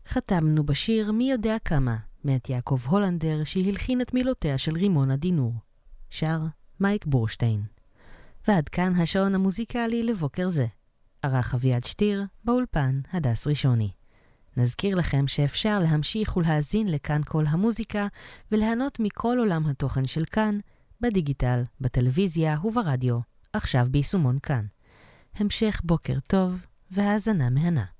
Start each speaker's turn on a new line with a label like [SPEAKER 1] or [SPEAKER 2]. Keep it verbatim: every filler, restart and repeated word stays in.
[SPEAKER 1] חתמנו בשיר מי יודע כמה, מאת יעקב הולנדר שהלחין את מילותיה של רימון הדינור. שר מייק בורשטיין. ועד כאן השעון המוזיקלי לבוקר זה. ערך אביעד שטיר, באולפן הדס ראשוני. נזכיר לכם שאפשר להמשיך ולהאזין לכאן כל המוזיקה וליהנות מכל עולם התוכן של כאן, בדיגיטל, בטלוויזיה וברדיו, עכשיו ביישומון כאן. המשך בוקר טוב והאזנה מהנה.